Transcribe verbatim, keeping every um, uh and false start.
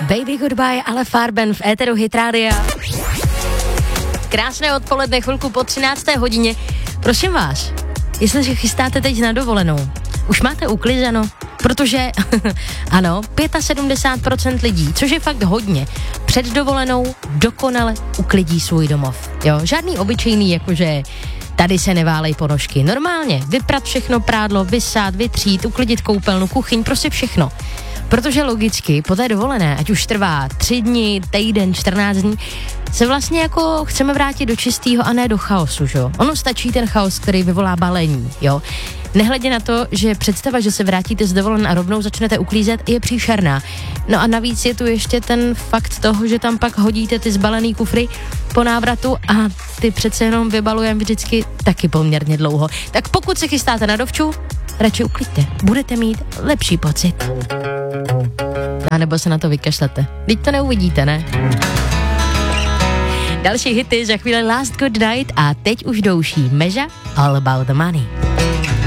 Baby Goodbye, ale Farben v éteru Hit Rádia. Krásné odpoledne, chvilku po třinácté hodině. Prosím vás, jestli se chystáte teď na dovolenou, už máte uklizeno? Protože, ano, sedmdesát pět procent lidí, což je fakt hodně, před dovolenou dokonale uklidí svůj domov. Jo, žádný obyčejný, jakože tady se neválej ponožky. Normálně, vyprat všechno prádlo, vysát, vytřít, uklidit koupelnu, kuchyň, prostě všechno. Protože logicky po té dovolené, ať už trvá tři dny, týden, čtrnáct dní, se vlastně jako chceme vrátit do čistého a ne do chaosu, jo. Ono stačí ten chaos, který vyvolá balení, jo. Nehledě na to, že představa, že se vrátíte z dovolené a rovnou začnete uklízet, je příšerná. No a navíc je tu ještě ten fakt toho, že tam pak hodíte ty zbalený kufry po návratu a ty přece jenom vybalujeme vždycky taky poměrně dlouho. Tak pokud se chystáte na dovču, radši uklidte. Budete mít lepší pocit. A nebo se na to vykašlete. Teď to neuvidíte, ne? Další hity za chvíli Last Good Night a teď už douší Meža All About the Money.